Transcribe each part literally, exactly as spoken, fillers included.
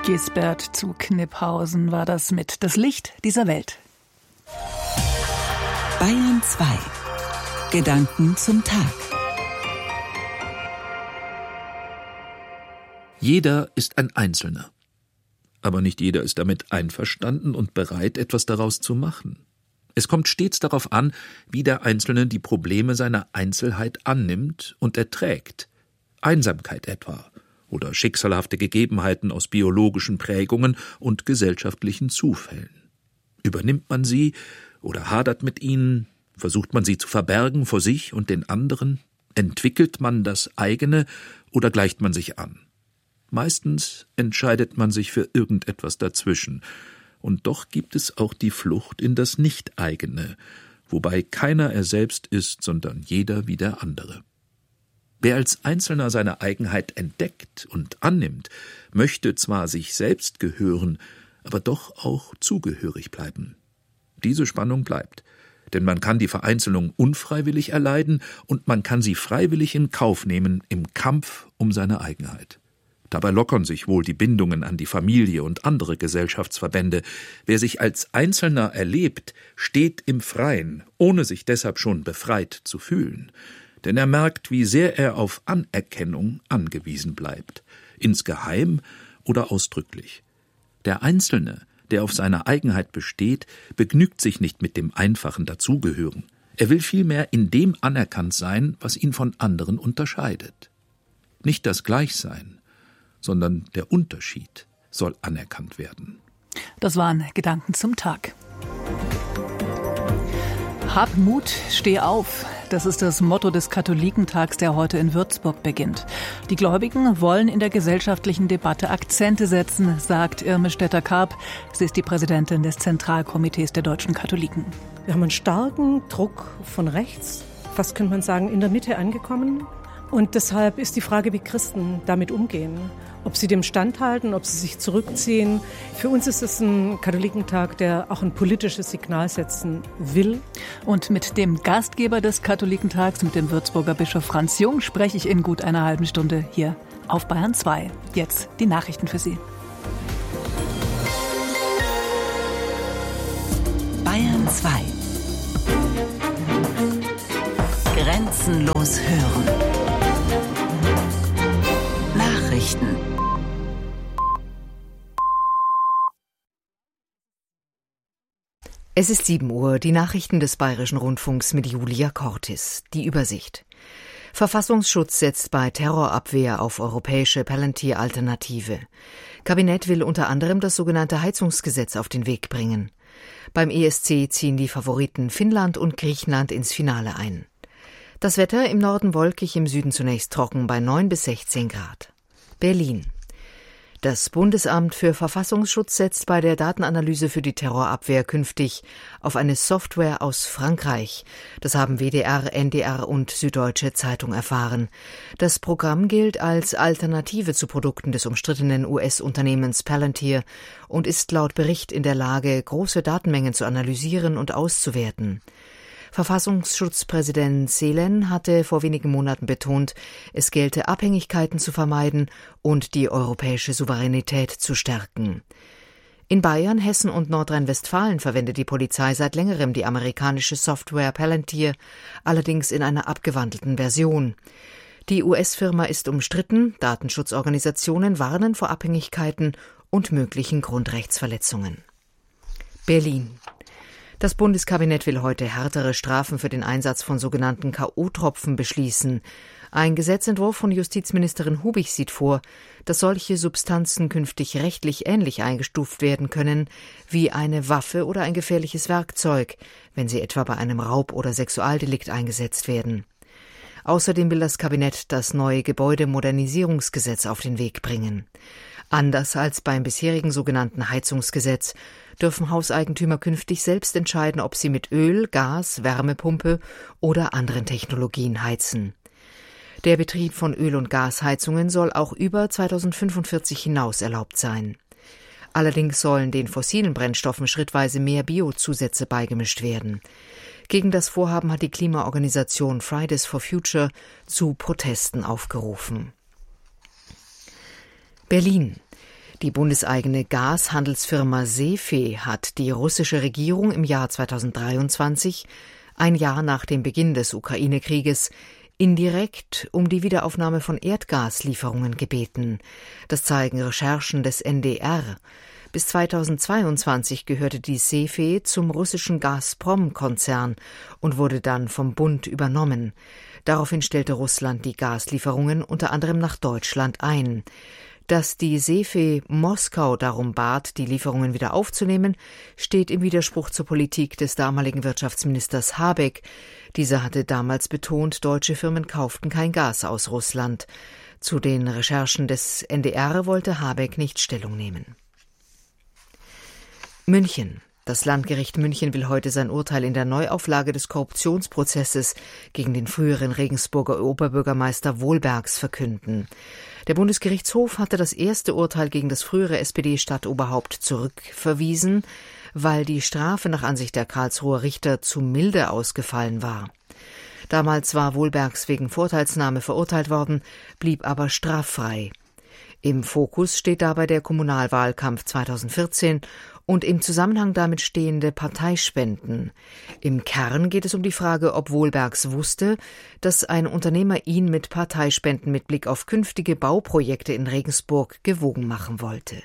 Gisbert zu Kniphausen war das mit Das Licht dieser Welt. Bayern zwei. Gedanken zum Tag. Jeder ist ein Einzelner. Aber nicht jeder ist damit einverstanden und bereit, etwas daraus zu machen. Es kommt stets darauf an, wie der Einzelne die Probleme seiner Einzelheit annimmt und erträgt. Einsamkeit etwa oder schicksalhafte Gegebenheiten aus biologischen Prägungen und gesellschaftlichen Zufällen. Übernimmt man sie oder hadert mit ihnen? Versucht man sie zu verbergen vor sich und den anderen? Entwickelt man das eigene oder gleicht man sich an? Meistens entscheidet man sich für irgendetwas dazwischen. Und doch gibt es auch die Flucht in das Nicht-Eigene, wobei keiner er selbst ist, sondern jeder wie der andere. Wer als Einzelner seine Eigenheit entdeckt und annimmt, möchte zwar sich selbst gehören, aber doch auch zugehörig bleiben. Diese Spannung bleibt, denn man kann die Vereinzelung unfreiwillig erleiden und man kann sie freiwillig in Kauf nehmen im Kampf um seine Eigenheit. Dabei lockern sich wohl die Bindungen an die Familie und andere Gesellschaftsverbände. Wer sich als Einzelner erlebt, steht im Freien, ohne sich deshalb schon befreit zu fühlen. Denn er merkt, wie sehr er auf Anerkennung angewiesen bleibt, insgeheim oder ausdrücklich. Der Einzelne, der auf seiner Eigenheit besteht, begnügt sich nicht mit dem einfachen Dazugehören. Er will vielmehr in dem anerkannt sein, was ihn von anderen unterscheidet. Nicht das Gleichsein, sondern der Unterschied soll anerkannt werden. Das waren Gedanken zum Tag. Hab Mut, steh auf. Das ist das Motto des Katholikentags, der heute in Würzburg beginnt. Die Gläubigen wollen in der gesellschaftlichen Debatte Akzente setzen, sagt Irme Stetter-Karp. Sie ist die Präsidentin des Zentralkomitees der deutschen Katholiken. Wir haben einen starken Druck von rechts, fast könnte man sagen in der Mitte angekommen. Und deshalb ist die Frage, wie Christen damit umgehen. Ob sie dem standhalten, ob sie sich zurückziehen. Für uns ist es ein Katholikentag, der auch ein politisches Signal setzen will. Und mit dem Gastgeber des Katholikentags, mit dem Würzburger Bischof Franz Jung, spreche ich in gut einer halben Stunde hier auf Bayern zwei. Jetzt die Nachrichten für Sie. Bayern zwei. Grenzenlos hören. Nachrichten. Es ist sieben Uhr, die Nachrichten des Bayerischen Rundfunks mit Julia Cortis. Die Übersicht. Verfassungsschutz setzt bei Terrorabwehr auf europäische Palantir-Alternative. Kabinett will unter anderem das sogenannte Heizungsgesetz auf den Weg bringen. Beim E S C ziehen die Favoriten Finnland und Griechenland ins Finale ein. Das Wetter im Norden wolkig, im Süden zunächst trocken bei neun bis sechzehn Grad. Berlin. Das Bundesamt für Verfassungsschutz setzt bei der Datenanalyse für die Terrorabwehr künftig auf eine Software aus Frankreich. Das haben W D R, N D R und Süddeutsche Zeitung erfahren. Das Programm gilt als Alternative zu Produkten des umstrittenen U S-Unternehmens Palantir und ist laut Bericht in der Lage, große Datenmengen zu analysieren und auszuwerten. Verfassungsschutzpräsident Seelen hatte vor wenigen Monaten betont, es gelte Abhängigkeiten zu vermeiden und die europäische Souveränität zu stärken. In Bayern, Hessen und Nordrhein-Westfalen verwendet die Polizei seit längerem die amerikanische Software Palantir, allerdings in einer abgewandelten Version. Die U S-Firma ist umstritten, Datenschutzorganisationen warnen vor Abhängigkeiten und möglichen Grundrechtsverletzungen. Berlin. Das Bundeskabinett will heute härtere Strafen für den Einsatz von sogenannten K O-Tropfen beschließen. Ein Gesetzentwurf von Justizministerin Hubig sieht vor, dass solche Substanzen künftig rechtlich ähnlich eingestuft werden können wie eine Waffe oder ein gefährliches Werkzeug, wenn sie etwa bei einem Raub- oder Sexualdelikt eingesetzt werden. Außerdem will das Kabinett das neue Gebäudemodernisierungsgesetz auf den Weg bringen. Anders als beim bisherigen sogenannten Heizungsgesetz dürfen Hauseigentümer künftig selbst entscheiden, ob sie mit Öl, Gas, Wärmepumpe oder anderen Technologien heizen. Der Betrieb von Öl- und Gasheizungen soll auch über zweitausendfünfundvierzig hinaus erlaubt sein. Allerdings sollen den fossilen Brennstoffen schrittweise mehr Biozusätze beigemischt werden. Gegen das Vorhaben hat die Klimaorganisation Fridays for Future zu Protesten aufgerufen. Berlin. Die bundeseigene Gashandelsfirma Sefe hat die russische Regierung im Jahr zweitausenddreiundzwanzig, ein Jahr nach dem Beginn des Ukraine-Krieges, indirekt um die Wiederaufnahme von Erdgaslieferungen gebeten. Das zeigen Recherchen des N D R. Bis zweitausendzweiundzwanzig gehörte die Sefe zum russischen Gazprom-Konzern und wurde dann vom Bund übernommen. Daraufhin stellte Russland die Gaslieferungen unter anderem nach Deutschland ein. Dass die Sefe Moskau darum bat, die Lieferungen wieder aufzunehmen, steht im Widerspruch zur Politik des damaligen Wirtschaftsministers Habeck. Dieser hatte damals betont, deutsche Firmen kauften kein Gas aus Russland. Zu den Recherchen des N D R wollte Habeck nicht Stellung nehmen. München. Das Landgericht München will heute sein Urteil in der Neuauflage des Korruptionsprozesses gegen den früheren Regensburger Oberbürgermeister Wohlbergs verkünden. Der Bundesgerichtshof hatte das erste Urteil gegen das frühere S P D-Stadtoberhaupt zurückverwiesen, weil die Strafe nach Ansicht der Karlsruher Richter zu milde ausgefallen war. Damals war Wohlbergs wegen Vorteilsnahme verurteilt worden, blieb aber straffrei. Im Fokus steht dabei der Kommunalwahlkampf zweitausendvierzehn und im Zusammenhang damit stehende Parteispenden. Im Kern geht es um die Frage, ob Wohlbergs wusste, dass ein Unternehmer ihn mit Parteispenden mit Blick auf künftige Bauprojekte in Regensburg gewogen machen wollte.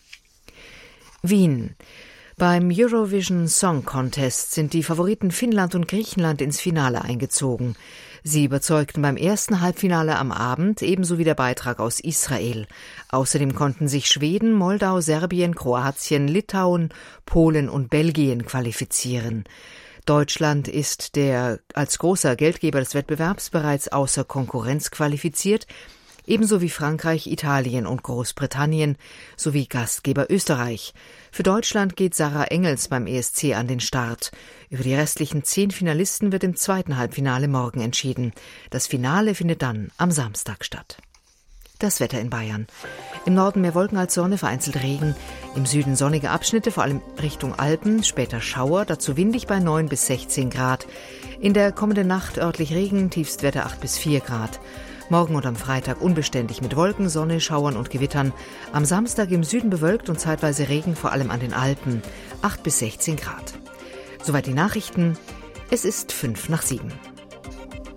Wien. Beim Eurovision Song Contest sind die Favoriten Finnland und Griechenland ins Finale eingezogen. Sie überzeugten beim ersten Halbfinale am Abend, ebenso wie der Beitrag aus Israel. Außerdem konnten sich Schweden, Moldau, Serbien, Kroatien, Litauen, Polen und Belgien qualifizieren. Deutschland ist der als großer Geldgeber des Wettbewerbs bereits außer Konkurrenz qualifiziert, ebenso wie Frankreich, Italien und Großbritannien sowie Gastgeber Österreich. Für Deutschland geht Sarah Engels beim E S C an den Start. Über die restlichen zehn Finalisten wird im zweiten Halbfinale morgen entschieden. Das Finale findet dann am Samstag statt. Das Wetter in Bayern. Im Norden mehr Wolken als Sonne, vereinzelt Regen. Im Süden sonnige Abschnitte, vor allem Richtung Alpen, später Schauer, dazu windig bei neun bis sechzehn Grad. In der kommenden Nacht örtlich Regen, Tiefstwerte acht bis vier Grad. Morgen und am Freitag unbeständig mit Wolken, Sonne, Schauern und Gewittern. Am Samstag im Süden bewölkt und zeitweise Regen, vor allem an den Alpen. acht bis sechzehn Grad. Soweit die Nachrichten. Es ist fünf nach sieben.